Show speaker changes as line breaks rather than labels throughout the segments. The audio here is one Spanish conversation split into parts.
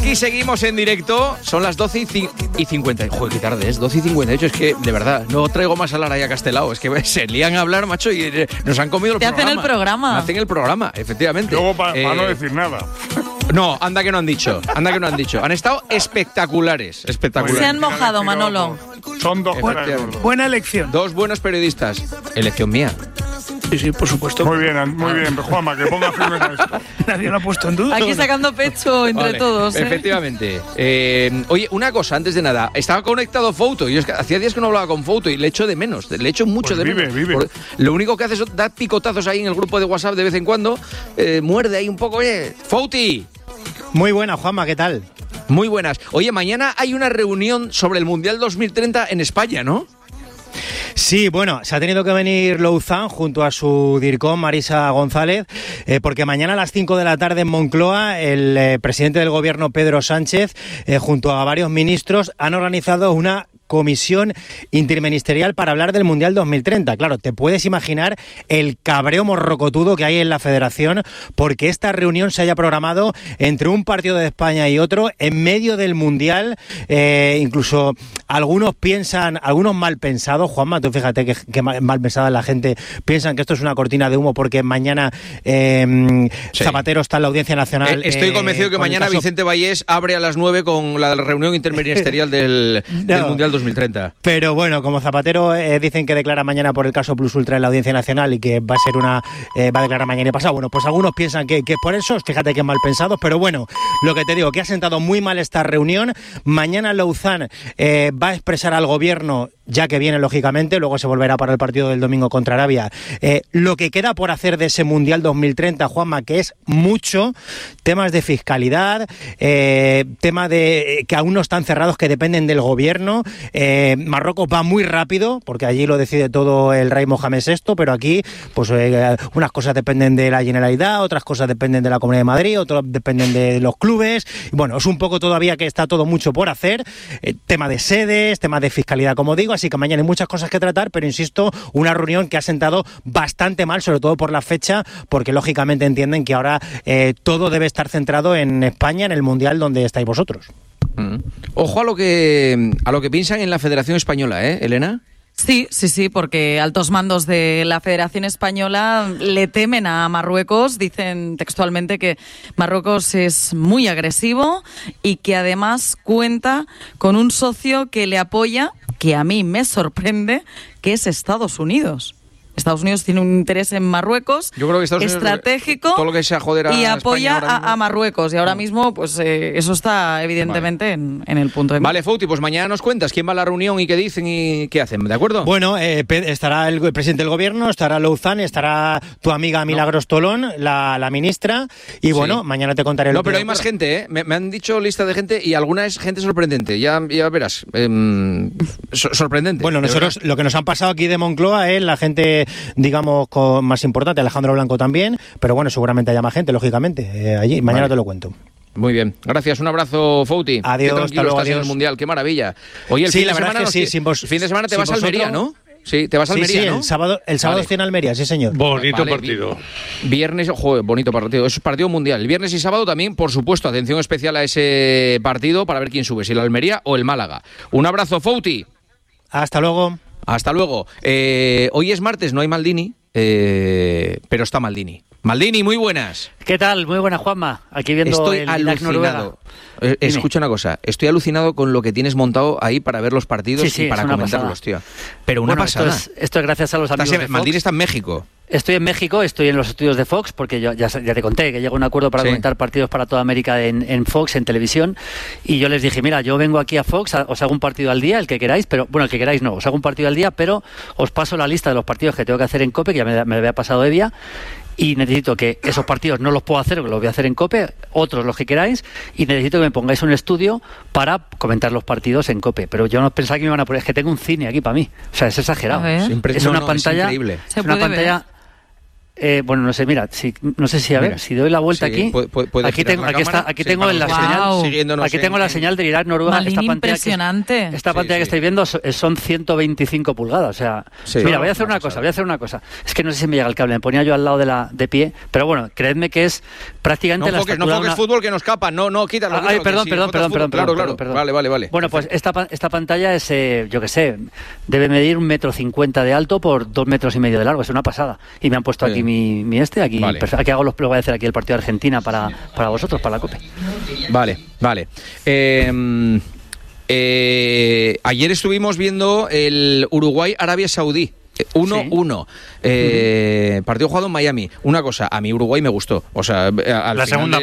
Aquí seguimos en directo, son las 12:50. Joder, qué tarde es, 12:58. Es que, de verdad, no traigo más a Lara y a Castelao. Es que se lían a hablar, macho, y nos han comido el programa.
Te hacen el programa.
Hacen el programa, efectivamente.
Luego para no decir nada.
No, anda que no han dicho. Han estado espectaculares.
Se han mojado, Manolo.
Son dos.
Buena elección.
Dos buenos periodistas. Elección mía.
Sí, por supuesto.
Muy bien, Juanma, que ponga firmes a esto.
Nadie lo ha puesto en duda.
Aquí sacando pecho entre todos.
Efectivamente. Oye, una cosa, antes de nada. Estaba conectado Fouto. Yo hacía días que no hablaba con Fouto y le echo de menos. Le echo mucho de menos.
Vive.
Lo único que hace es dar picotazos ahí en el grupo de WhatsApp de vez en cuando. Muerde ahí un poco. Oye, Fouti.
Muy buena, Juanma, ¿qué tal?
Muy buenas. Oye, mañana hay una reunión sobre el Mundial 2030 en España, ¿no?
Sí, bueno, se ha tenido que venir Louzán junto a su DIRCOM, Marisa González, porque mañana a las 5 de la tarde en Moncloa el presidente del gobierno, Pedro Sánchez, junto a varios ministros, han organizado una comisión interministerial para hablar del Mundial 2030. Claro, te puedes imaginar el cabreo morrocotudo que hay en la federación porque esta reunión se haya programado entre un partido de España y otro en medio del Mundial. Incluso algunos mal pensados, Juanma, tú fíjate que mal pensada la gente, piensan que esto es una cortina de humo porque mañana Zapatero está en la Audiencia Nacional.
Estoy convencido que mañana Vicente Vallés abre a las 9 con la reunión interministerial del Mundial 2030.
Pero bueno, como Zapatero dicen que declara mañana por el caso Plus Ultra en la Audiencia Nacional y que va a declarar mañana y pasado, bueno, pues algunos piensan que por eso, fíjate que mal pensados, pero bueno, lo que te digo, que ha sentado muy mal esta reunión. Mañana Louzán va a expresar al gobierno, ya que viene lógicamente, luego se volverá para el partido del domingo contra Arabia, lo que queda por hacer de ese Mundial 2030, Juanma, que es mucho, temas de fiscalidad, tema de que aún no están cerrados, que dependen del gobierno. Marruecos va muy rápido, porque allí lo decide todo el rey Mohamed VI, pero aquí pues unas cosas dependen de la Generalidad, otras cosas dependen de la Comunidad de Madrid, otras dependen de los clubes. Y bueno, es un poco todavía que está todo mucho por hacer, tema de sedes, tema de fiscalidad, como digo, así que mañana hay muchas cosas que tratar, pero insisto, una reunión que ha sentado bastante mal, sobre todo por la fecha, porque lógicamente entienden que ahora todo debe estar centrado en España, en el Mundial donde estáis vosotros.
Ojo a lo que piensan en la Federación Española, Elena.
Sí, porque altos mandos de la Federación Española le temen a Marruecos, dicen textualmente que Marruecos es muy agresivo y que además cuenta con un socio que le apoya, que a mí me sorprende, que es Estados Unidos. Estados Unidos tiene un interés en Marruecos.
Yo creo que Estados Unidos,
estratégico,
todo lo que sea joder a
y apoya
España
a Marruecos. Y ahora mismo, pues eso está evidentemente en el punto de vista.
Vale, Fouti, pues mañana nos cuentas quién va a la reunión y qué dicen y qué hacen, ¿de acuerdo?
Bueno, estará el presidente del gobierno, estará Louzán, estará tu amiga Milagros Tolón, la ministra, y bueno, mañana te contaré lo que...
No, pero hay más gente, Me han dicho lista de gente y alguna es gente sorprendente, ya verás. Sorprendente.
Bueno, nosotros lo que nos han pasado aquí de Moncloa es la gente, digamos, más importante, Alejandro Blanco también, pero bueno, seguramente haya más gente, lógicamente, allí. Mañana te lo cuento.
Muy bien, gracias, un abrazo, Fouti.
Adiós,
hasta luego, adiós. En el Mundial, qué maravilla. Oye, el fin de semana el fin de semana te vas a Almería, ¿no? Sí, te vas a Almería, ¿no?
El sábado estoy en Almería, sí, señor.
Bonito partido.
Viernes, bonito partido. Es partido mundial. El viernes y sábado también, por supuesto, atención especial a ese partido para ver quién sube, si el Almería o el Málaga. Un abrazo, Fouti.
Hasta luego.
Hasta luego. Hoy es martes, no hay Maldini, pero está Maldini. Maldini, muy buenas.
¿Qué tal? Muy buenas, Juanma. Aquí viendo
Estoy
el
alucinado. Escucha una cosa, estoy alucinado con lo que tienes montado ahí para ver los partidos y para comentarlos, tío. Pero una pasada.
Esto es gracias a los amigos de Fox.
Maldini está en México.
Estoy en México, estoy en los estudios de Fox, porque yo ya te conté que llegó a un acuerdo para comentar partidos para toda América en Fox, en televisión, y yo les dije, mira, yo vengo aquí a Fox, os hago un partido al día, el que queráis, pero bueno, el que queráis no, os hago un partido al día, pero os paso la lista de los partidos que tengo que hacer en COPE, que ya me lo había pasado Evia, y necesito que esos partidos no los puedo hacer, porque los voy a hacer en COPE, otros los que queráis, y necesito que me pongáis un estudio para comentar los partidos en COPE. Pero yo no pensaba que me iban a poner, es que tengo un cine aquí para mí. O sea, es exagerado. Es una pantalla,
increíble.
Es una pantalla Bueno, no sé, mira, no sé si, a ver, si doy la vuelta
sí,
aquí, aquí tengo la señal, aquí tengo la señal de Irak-Noruega.
Esta impresionante.
Esta pantalla que estáis viendo son 125 pulgadas, o sea, mira, voy a hacer una cosa. Es que no sé si me llega el cable, me ponía yo al lado de pie, pero bueno, creedme que es prácticamente
no enfoques fútbol que nos escapa, no, quítalo.
Perdón.
Claro. Vale.
Bueno, pues esta pantalla es, yo qué sé, debe medir 1,50 m de alto por 2,5 metros de largo, es una pasada. Y me han puesto aquí aquí hago lo voy a hacer aquí el partido de Argentina para vosotros, para la COPE.
Vale. Ayer estuvimos viendo el Uruguay-Arabia Saudí. 1-1. Partido jugado en Miami. Una cosa, a mí Uruguay me gustó. O sea,
la segunda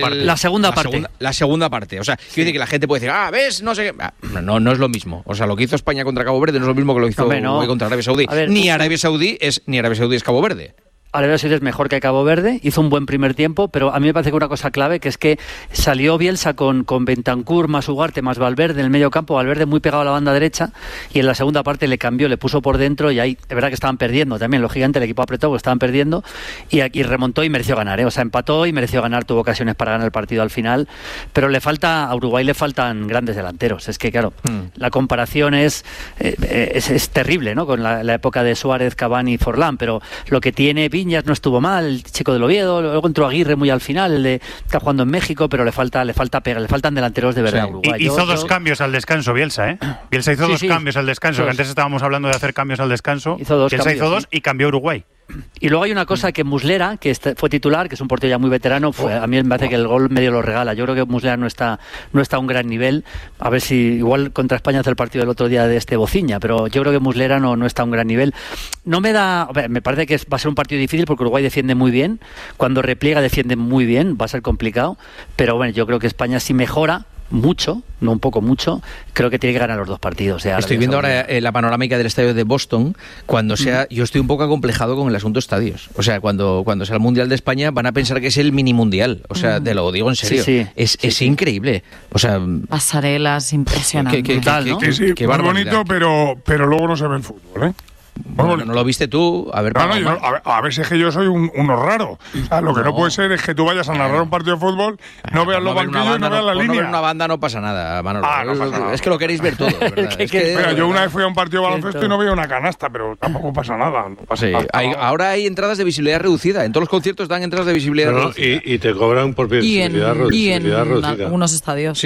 parte. O sea, quiero decir que la gente puede decir, ¿ves? No sé qué. No es lo mismo. O sea, lo que hizo España contra Cabo Verde no es lo mismo que lo hizo Uruguay contra Arabia Saudí. Ni Arabia Saudí es Cabo Verde.
Arabia Saudí es mejor que Cabo Verde, hizo un buen primer tiempo, pero a mí me parece que una cosa clave, que es que salió Bielsa con Bentancur más Ugarte más Valverde en el medio campo, Valverde muy pegado a la banda derecha, y en la segunda parte le cambió, le puso por dentro, y ahí es verdad que estaban perdiendo también, lógicamente el equipo apretó porque estaban perdiendo, y aquí remontó y mereció ganar, o sea, empató y mereció ganar, tuvo ocasiones para ganar el partido al final, pero a Uruguay le faltan grandes delanteros, es que claro, la comparación es terrible, ¿no? Con la época de Suárez, Cavani y Forlán, pero lo que tiene Viñas no estuvo mal, el chico del Oviedo, luego entró Aguirre muy al final, está jugando en México, pero le faltan delanteros de verdad a Uruguay.
Hizo dos cambios al descanso Bielsa, ¿eh? Bielsa hizo dos cambios al descanso, que antes estábamos hablando de hacer cambios al descanso. Bielsa hizo dos y cambió Uruguay.
Y luego hay una cosa que Muslera, que fue titular, que es un portero ya muy veterano, a mí me parece que el gol medio lo regala. Yo creo que Muslera no está a un gran nivel. A ver si igual contra España hace el partido del otro día de Bociña, pero yo creo que Muslera no está a un gran nivel. Me parece que va a ser un partido difícil porque Uruguay defiende muy bien. Cuando repliega defiende muy bien, va a ser complicado. Pero bueno, yo creo que España si mejora mucho, no un poco, mucho, creo que tiene que ganar los dos partidos.
Estoy viendo ahora la panorámica del estadio de Boston. Yo estoy un poco acomplejado con el asunto estadios. O sea, cuando sea el Mundial de España van a pensar que es el mini mundial. O sea, te lo digo en serio. Es increíble. O sea,
pasarelas impresionantes.
Qué bonito, pero luego no se ve el fútbol, ¿eh?
Bueno, no lo viste tú, a ver
si es que yo soy uno raro. O sea, lo que no puede ser es que tú vayas a narrar un partido de fútbol, no veas los banquillos y no veas la línea.
No ver una banda no pasa nada, Manolo.
No pasa nada.
Es que lo queréis ver todo, ¿verdad?
Mira, yo una vez fui a un partido de baloncesto y no veía una canasta, pero tampoco pasa nada.
Ahora hay entradas de visibilidad reducida. En todos los conciertos dan entradas de visibilidad reducida.
Y te cobran por visibilidad reducida.
Y en algunos estadios.